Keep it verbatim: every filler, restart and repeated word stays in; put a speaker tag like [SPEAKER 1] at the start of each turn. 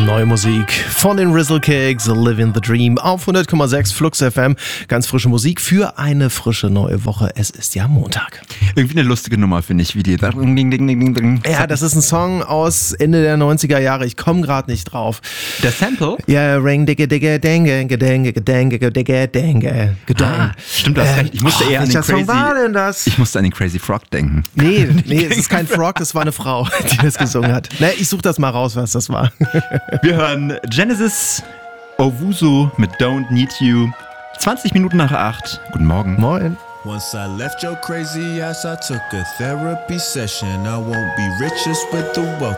[SPEAKER 1] Neue Musik von den Rizzlecakes, Living the Dream auf hundert Komma sechs Flux F M. Ganz frische Musik für eine frische neue Woche. Es ist ja Montag.
[SPEAKER 2] Irgendwie eine lustige Nummer, finde ich, wie die.
[SPEAKER 1] Ja, das ist ein Song aus Ende der neunziger Jahre. Ich komme gerade nicht drauf.
[SPEAKER 2] Der Sample?
[SPEAKER 1] Ja, ring dicke dicke denge gedenge gedenge gedenge denge
[SPEAKER 2] ah, stimmt, das recht. Ich musste
[SPEAKER 1] oh,
[SPEAKER 2] eher an den
[SPEAKER 1] welcher
[SPEAKER 2] Crazy.
[SPEAKER 1] Song war denn das?
[SPEAKER 2] Ich musste an den Crazy Frog denken.
[SPEAKER 1] Nee, nee, es ist kein Frog, das war eine Frau, die das gesungen hat. Ne, ich suche das mal raus, was das war.
[SPEAKER 2] Wir hören Genesis Owusu mit Don't Need You. zwanzig Minuten nach acht. Guten Morgen.
[SPEAKER 1] Moin.
[SPEAKER 3] Once I left your crazy ass, I took a therapy session. I won't be richest with the wealth